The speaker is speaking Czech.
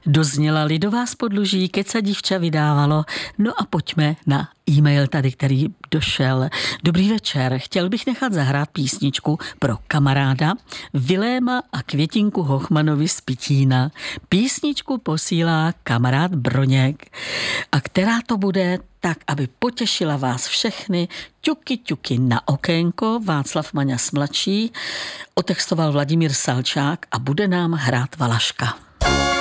Dozněla lidová z Podluží, Keca dívča vydávalo. No a pojďme na e-mail tady, který došel. Dobrý večer, chtěl bych nechat zahrát písničku pro kamaráda Viléma a Květinku Hochmanovi z Pitína. Písničku posílá kamarád Broněk. A která to bude, tak aby potěšila vás všechny. Ťuky, ťuky na okénko, Václav Maňas mladší, otextoval Vladimír Salčák a bude nám hrát Valaška.